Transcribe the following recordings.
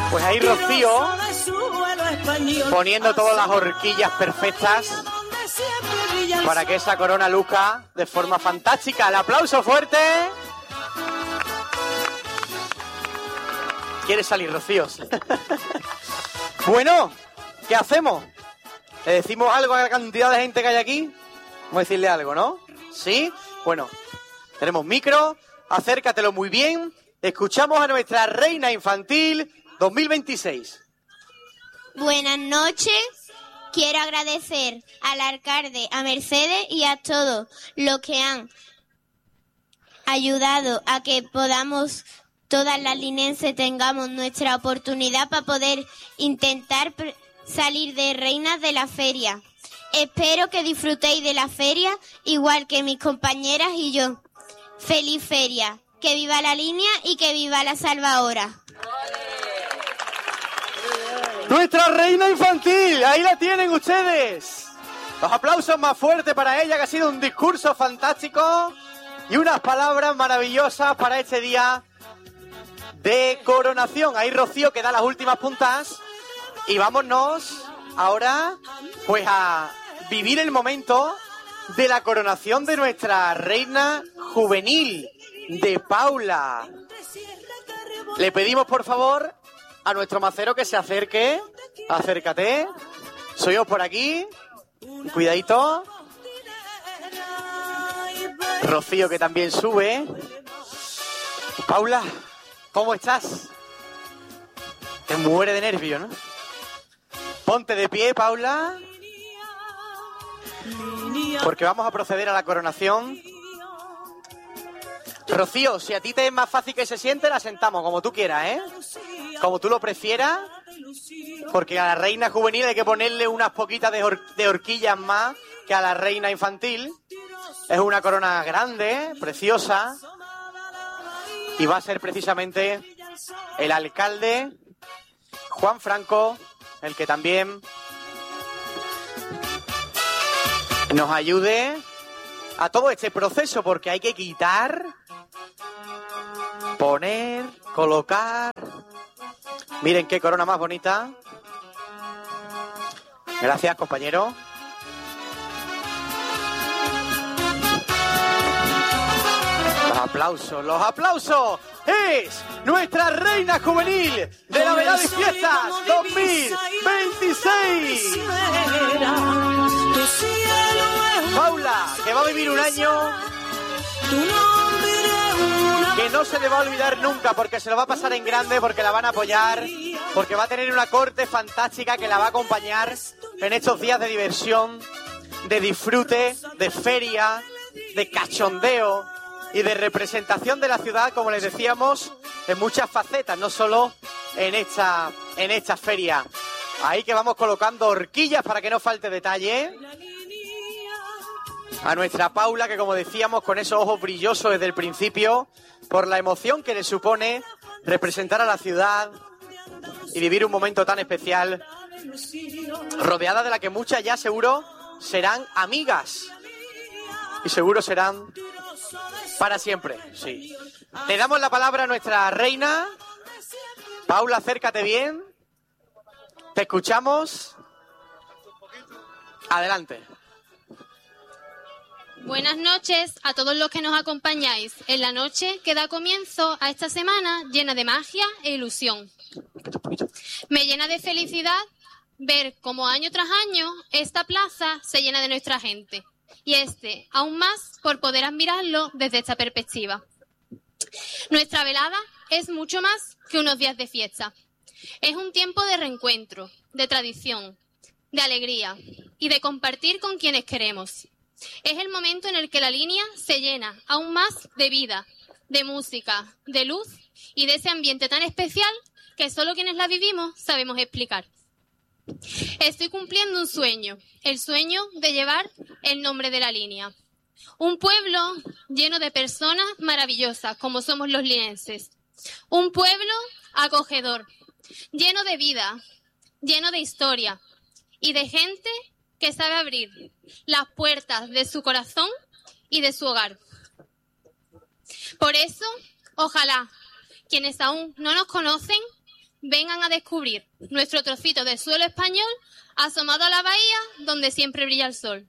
Pues ahí Rocío poniendo todas las horquillas perfectas para que esa corona luzca de forma fantástica. El aplauso fuerte. ¿Quieres salir, Rocío? Bueno, ¿qué hacemos? ¿Le decimos algo a la cantidad de gente que hay aquí? Vamos a decirle algo, ¿no? ¿Sí? Bueno, tenemos micro, acércatelo muy bien. Escuchamos a nuestra reina infantil 2026. Buenas noches. Quiero agradecer al alcalde, a Mercedes y a todos los que han ayudado a que podamos, todas las linenses, tengamos nuestra oportunidad para poder intentar salir de reinas de la feria. Espero que disfrutéis de la feria igual que mis compañeras y yo. ¡Feliz feria! ¡Que viva la línea y que viva la salvadora! ¡Nuestra reina infantil! ¡Ahí la tienen ustedes! Los aplausos más fuertes para ella, que ha sido un discurso fantástico y unas palabras maravillosas para este día de coronación. Ahí Rocío que da las últimas puntas y vámonos ahora pues a vivir el momento de la coronación de nuestra reina juvenil, de Paula. Le pedimos por favor a nuestro macero que se acerque. Acércate. Soy yo por aquí. Cuidadito. Rocío que también sube. Paula, ¿cómo estás? Te muere de nervio, ¿no? Ponte de pie, Paula. Porque vamos a proceder a la coronación. Rocío, si a ti te es más fácil que se siente, la sentamos como tú quieras, ¿eh? Como tú lo prefieras. Porque a la reina juvenil hay que ponerle unas poquitas de horquillas más que a la reina infantil. Es una corona grande, preciosa. Y va a ser precisamente el alcalde Juan Franco el que también nos ayude a todo este proceso, porque hay que quitar, poner, colocar. Miren qué corona más bonita. Gracias, compañero. Los aplausos. Es nuestra reina juvenil de la Velada y Fiestas 2026. Paula, que va a vivir un año que no se le va a olvidar nunca, porque se lo va a pasar en grande, porque la van a apoyar, porque va a tener una corte fantástica que la va a acompañar en estos días de diversión, de disfrute, de feria, de cachondeo y de representación de la ciudad, como les decíamos, en muchas facetas, no solo en esta feria. Ahí que vamos colocando horquillas para que no falte detalle. A nuestra Paula, que como decíamos, con esos ojos brillosos desde el principio, por la emoción que le supone representar a la ciudad y vivir un momento tan especial, rodeada de la que muchas ya seguro serán amigas y seguro serán para siempre. Sí. Le damos la palabra a nuestra reina. Paula, acércate bien. Te escuchamos. Adelante. Buenas noches a todos los que nos acompañáis en la noche que da comienzo a esta semana llena de magia e ilusión. Me llena de felicidad ver cómo año tras año esta plaza se llena de nuestra gente, y aún más por poder admirarlo desde esta perspectiva. Nuestra velada es mucho más que unos días de fiesta. Es un tiempo de reencuentro, de tradición, de alegría y de compartir con quienes queremos. Es el momento en el que la línea se llena aún más de vida, de música, de luz y de ese ambiente tan especial que solo quienes la vivimos sabemos explicar. Estoy cumpliendo un sueño, el sueño de llevar el nombre de la línea. Un pueblo lleno de personas maravillosas como somos los linenses. Un pueblo acogedor, lleno de vida, lleno de historia y de gente que sabe abrir las puertas de su corazón y de su hogar. Por eso, ojalá quienes aún no nos conocen vengan a descubrir nuestro trocito de suelo español asomado a la bahía donde siempre brilla el sol.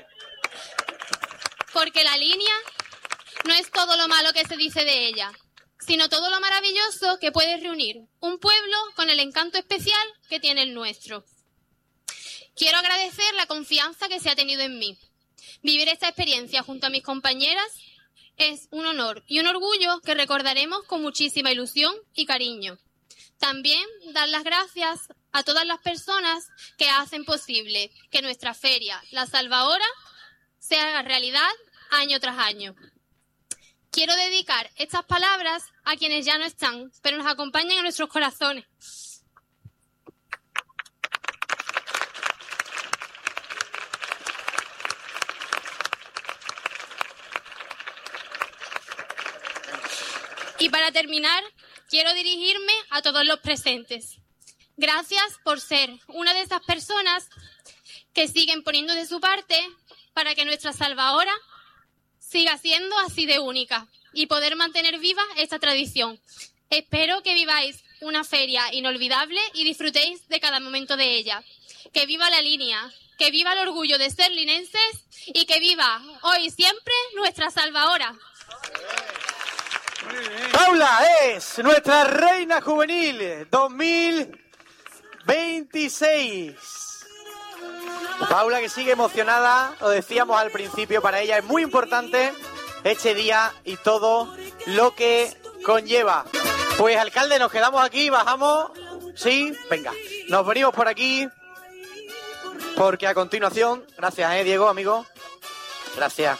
Porque la línea no es todo lo malo que se dice de ella, sino todo lo maravilloso que puede reunir un pueblo con el encanto especial que tiene el nuestro. Quiero agradecer la confianza que se ha tenido en mí. Vivir esta experiencia junto a mis compañeras es un honor y un orgullo que recordaremos con muchísima ilusión y cariño. También dar las gracias a todas las personas que hacen posible que nuestra feria, la Salvahora, se haga realidad año tras año. Quiero dedicar estas palabras a quienes ya no están, pero nos acompañan en nuestros corazones. Y para terminar, quiero dirigirme a todos los presentes. Gracias por ser una de esas personas que siguen poniendo de su parte para que nuestra Salvahora siga siendo así de única y poder mantener viva esta tradición. Espero que viváis una feria inolvidable y disfrutéis de cada momento de ella. Que viva la línea, que viva el orgullo de ser linenses y que viva hoy y siempre nuestra Salvahora. Paula es nuestra reina juvenil 2026. Paula, que sigue emocionada, lo decíamos al principio, para ella es muy importante este día y todo lo que conlleva. Pues, alcalde, nos quedamos aquí, bajamos, sí, venga, nos venimos por aquí, porque a continuación, gracias, Diego, amigo, gracias.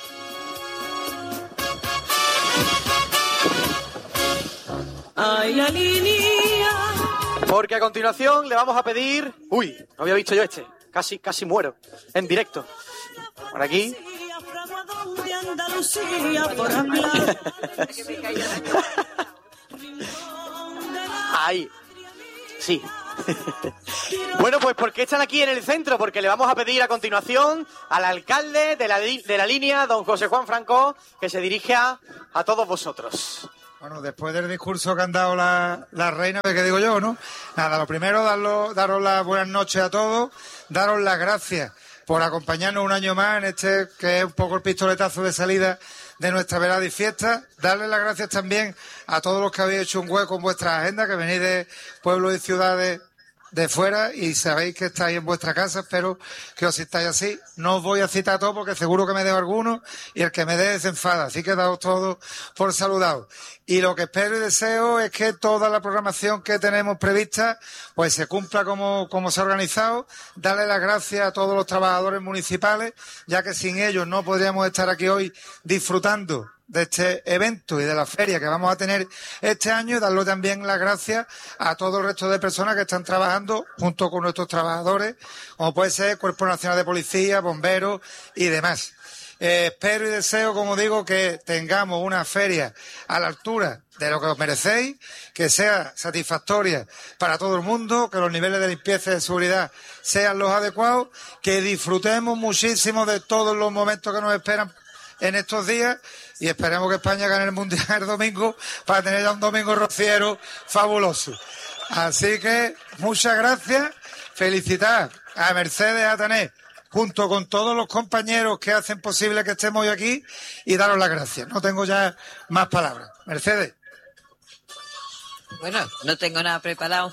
Ay, la línea. Porque a continuación le vamos a pedir... Uy, no había visto yo este. Casi muero. En directo. Por aquí. Ahí. Sí. Bueno, pues ¿por qué están aquí en el centro? Porque le vamos a pedir a continuación al alcalde de la línea, don José Juan Franco, que se dirija a todos vosotros. Bueno, después del discurso que han dado la reina, ¿qué digo yo, no? Nada, lo primero, daros las buenas noches a todos, daros las gracias por acompañarnos un año más en este, que es un poco el pistoletazo de salida de nuestra velada y fiesta. Darles las gracias también a todos los que habéis hecho un hueco en vuestra agenda, que venís de pueblos y ciudades de fuera y sabéis que estáis en vuestra casa. Espero que os sintáis así. No os voy a citar a todos porque seguro que me dejo alguno y el que me dé se enfada, así que daos todos por saludados. Y lo que espero y deseo es que toda la programación que tenemos prevista pues se cumpla como se ha organizado. Darle las gracias a todos los trabajadores municipales, ya que sin ellos no podríamos estar aquí hoy disfrutando de este evento y de la feria que vamos a tener este año, y darle también las gracias a todo el resto de personas que están trabajando junto con nuestros trabajadores, como puede ser Cuerpo Nacional de Policía, bomberos y demás. Espero y deseo, como digo, que tengamos una feria a la altura de lo que os merecéis, que sea satisfactoria para todo el mundo, que los niveles de limpieza y de seguridad sean los adecuados, que disfrutemos muchísimo de todos los momentos que nos esperan en estos días y esperemos que España gane el Mundial el domingo para tener ya un domingo rociero fabuloso. Así que muchas gracias, felicitar a Mercedes Atanés junto con todos los compañeros que hacen posible que estemos hoy aquí y daros las gracias. No tengo ya más palabras. Mercedes. Bueno, no tengo nada preparado.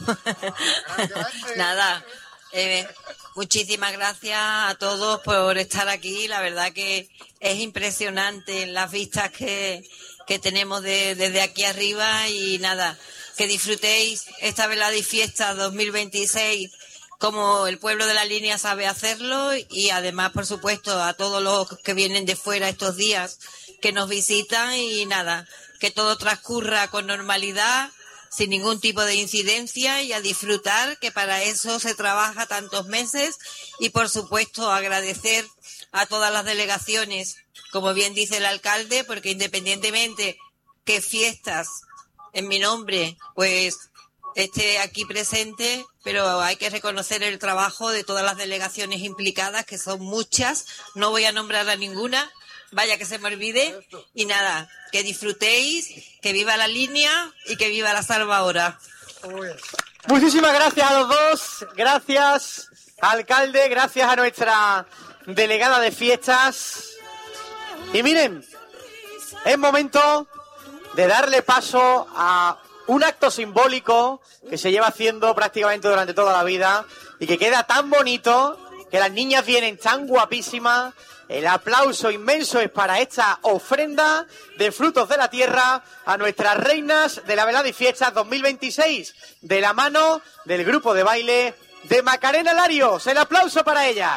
Nada. Muchísimas gracias a todos por estar aquí. La verdad que es impresionante las vistas que tenemos desde aquí arriba y nada, que disfrutéis esta velada y fiesta 2026 como el pueblo de la línea sabe hacerlo y además, por supuesto, a todos los que vienen de fuera estos días que nos visitan y nada, que todo transcurra con normalidad, sin ningún tipo de incidencia y a disfrutar, que para eso se trabaja tantos meses y, por supuesto, agradecer a todas las delegaciones, como bien dice el alcalde, porque independientemente que fiestas en mi nombre, pues esté aquí presente, pero hay que reconocer el trabajo de todas las delegaciones implicadas, que son muchas, no voy a nombrar a ninguna, vaya que se me olvide, y nada, que disfrutéis, que viva la línea y que viva la Salvahora. Muchísimas gracias a los dos, gracias alcalde, gracias a nuestra delegada de fiestas. Y miren, es momento de darle paso a un acto simbólico que se lleva haciendo prácticamente durante toda la vida y que queda tan bonito, que las niñas vienen tan guapísimas. El aplauso inmenso es para esta ofrenda de frutos de la tierra a nuestras reinas de la velada y fiestas 2026, de la mano del grupo de baile de Macarena Larios. El aplauso para ellas.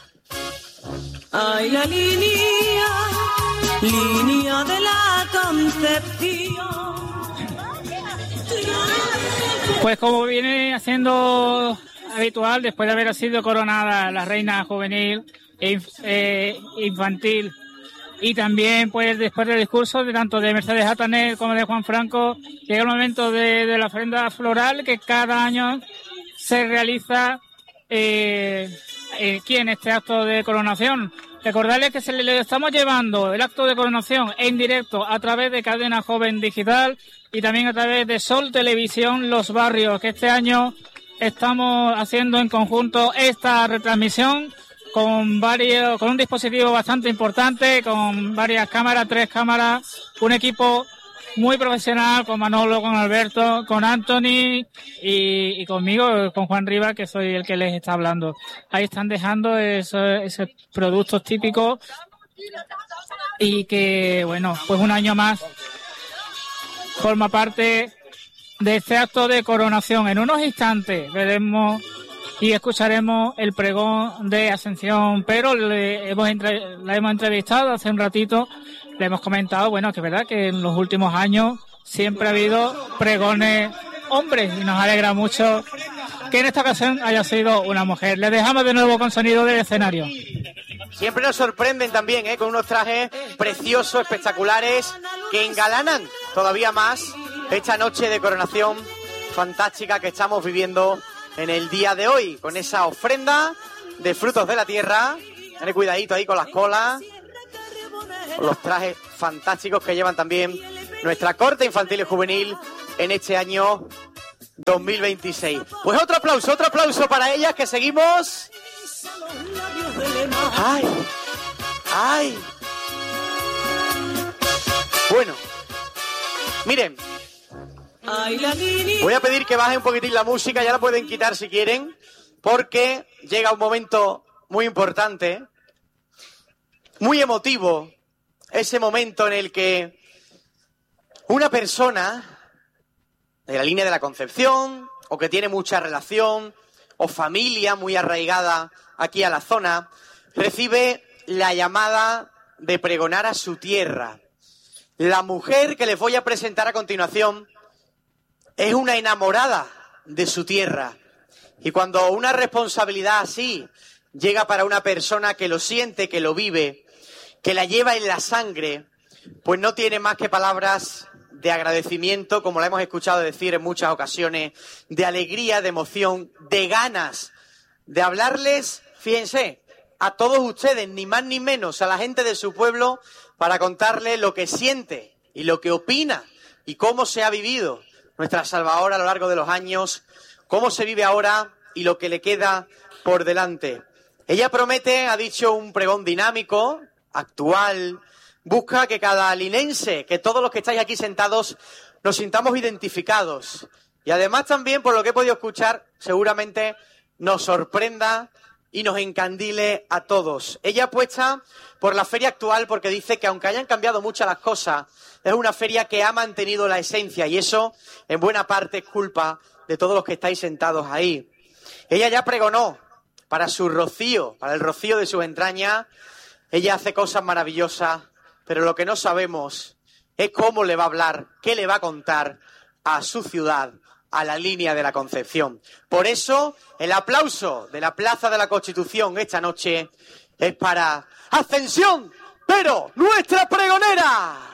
Ay, la línea de la Concepción. Pues como viene haciendo habitual, después de haber sido coronada la reina juvenil e infantil, y también pues después del discurso de tanto de Mercedes Ataner como de Juan Franco, llega el momento de la ofrenda floral que cada año se realiza aquí en este acto de coronación. Recordarles que le estamos llevando el acto de coronación en directo a través de Cadena Joven Digital y también a través de Sol Televisión Los Barrios, que este año estamos haciendo en conjunto esta retransmisión con un dispositivo bastante importante, con varias cámaras, 3 cámaras, un equipo muy profesional, con Manolo, con Alberto, con Anthony y conmigo, con Juan Rivas, que soy el que les está hablando. Ahí están dejando esos productos típicos y que, bueno, pues un año más forma parte de este acto de coronación. En unos instantes veremos y escucharemos el pregón de Ascensión, pero la hemos entrevistado hace un ratito. Le hemos comentado, bueno, que es verdad que en los últimos años siempre ha habido pregones hombres y nos alegra mucho que en esta ocasión haya sido una mujer. Les dejamos de nuevo con sonido del escenario. Siempre nos sorprenden también, con unos trajes preciosos, espectaculares, que engalanan todavía más esta noche de coronación fantástica que estamos viviendo en el día de hoy, con esa ofrenda de frutos de la tierra. Ten cuidadito ahí con las colas, con los trajes fantásticos que llevan también nuestra corte infantil y juvenil en este año 2026. Pues otro aplauso para ellas, que seguimos. ¡Ay! Bueno, miren, voy a pedir que bajen un poquitín la música, ya la pueden quitar si quieren, porque llega un momento muy importante, muy emotivo, ese momento en el que una persona de la línea de la Concepción, o que tiene mucha relación, o familia muy arraigada aquí a la zona, recibe la llamada de pregonar a su tierra. La mujer que les voy a presentar a continuación es una enamorada de su tierra. Y cuando una responsabilidad así llega para una persona que lo siente, que lo vive, que la lleva en la sangre, pues no tiene más que palabras de agradecimiento, como la hemos escuchado decir en muchas ocasiones, de alegría, de emoción, de ganas de hablarles, fíjense, a todos ustedes, ni más ni menos, a la gente de su pueblo, para contarles lo que siente y lo que opina y cómo se ha vivido nuestra Salvadora a lo largo de los años, cómo se vive ahora y lo que le queda por delante. Ella promete, ha dicho, un pregón dinámico, actual, busca que cada linense, que todos los que estáis aquí sentados, nos sintamos identificados. Y además también, por lo que he podido escuchar, seguramente nos sorprenda y nos encandile a todos. Ella apuesta por la feria actual porque dice que aunque hayan cambiado muchas las cosas, es una feria que ha mantenido la esencia, y eso en buena parte es culpa de todos los que estáis sentados ahí. Ella ya pregonó para su rocío, para el rocío de sus entrañas. Ella hace cosas maravillosas, pero lo que no sabemos es cómo le va a hablar, qué le va a contar a su ciudad, a la línea de la Concepción. Por eso, el aplauso de la Plaza de la Constitución esta noche es para Ascensión, pero nuestra pregonera.